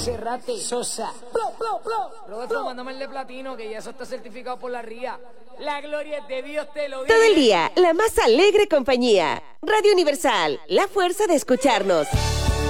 Cerrate, Sosa. Plo, plo, plo. Roberto, mándame el de platino, que ya eso está certificado por la RIA. La gloria es de Dios, te lo digo. Todo el día, la más alegre compañía. Radio Universal, la fuerza de escucharnos.